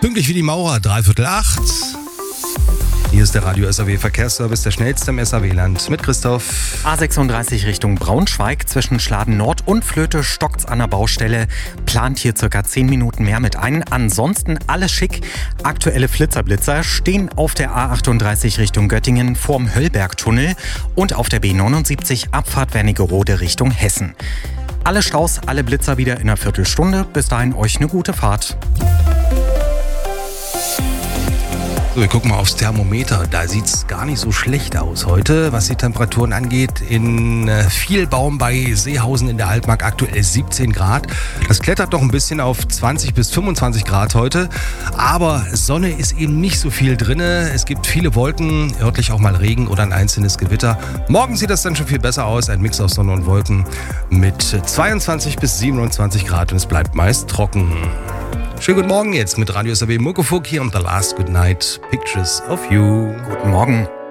Pünktlich wie die Maurer, 7:45. Hier ist der Radio SAW Verkehrsservice, der schnellste im SAW-Land mit Christoph. A36 Richtung Braunschweig zwischen Schladen Nord und Flöte stockt's an der Baustelle. Plant hier circa 10 Minuten mehr mit ein. Ansonsten alles schick. Aktuelle Flitzer stehen auf der A38 Richtung Göttingen vorm Höllbergtunnel und auf der B79 Abfahrt Wernigerode Richtung Hessen. Alle Staus, alle Blitzer wieder in einer Viertelstunde. Bis dahin euch eine gute Fahrt. So, wir gucken mal aufs Thermometer. Da sieht es gar nicht so schlecht aus heute, was die Temperaturen angeht. In Vielbaum bei Seehausen in der Altmark aktuell 17 Grad. Das klettert noch ein bisschen auf 20 bis 25 Grad heute. Aber Sonne ist eben nicht so viel drin. Es gibt viele Wolken, örtlich auch mal Regen oder ein einzelnes Gewitter. Morgen sieht das dann schon viel besser aus. Ein Mix aus Sonne und Wolken mit 22 bis 27 Grad und es bleibt meist trocken. Schönen guten Morgen jetzt mit Radio SAW Muckefuck hier und The Last Good Night Pictures of You. Guten Morgen.